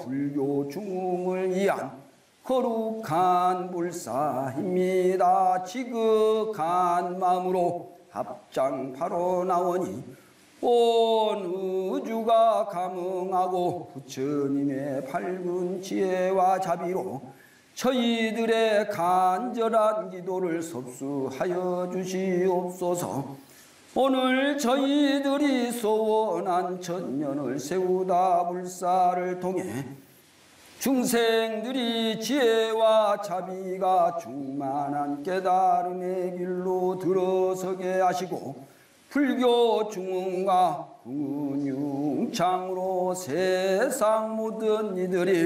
불교 중흥을 위한 거룩한 불사입니다. 지극한 마음으로 합장파로 나오니 온 우주가 감응하고 부처님의 밝은 지혜와 자비로 저희들의 간절한 기도를 섭수하여 주시옵소서. 오늘 저희들이 소원한 천년을 세우다 불사를 통해 중생들이 지혜와 자비가 충만한 깨달음의 길로 들어서게 하시고 불교 중흥과 근융창으로 세상 모든 이들이